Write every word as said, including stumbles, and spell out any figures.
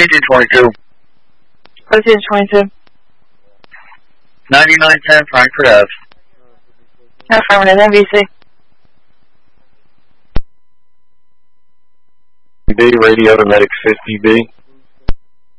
C G twenty-two. C G twenty-two. ninety-nine ten Frankfurt Ave. Affirmative, N B C. B, radio to medic fifty B.